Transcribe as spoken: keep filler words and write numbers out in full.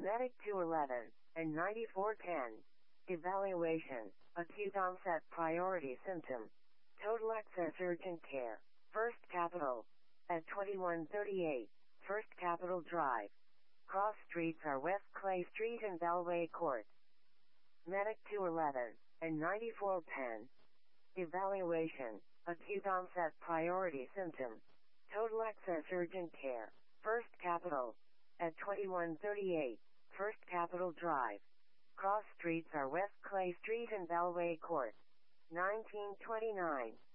Medic two eleven and ninety-four ten. Evaluation. Acute onset priority symptom. Total access urgent care. First Capital. At twenty-one thirty-eight. First Capital Drive. Cross streets are West Clay Street and Bellway Court. Medic two eleven and ninety-four ten. Evaluation. Acute onset priority symptom. Total access urgent care. First Capital. At twenty-one thirty-eight. First Capital Drive. Cross streets are West Clay Street and Bellway Court. nineteen twenty-nine.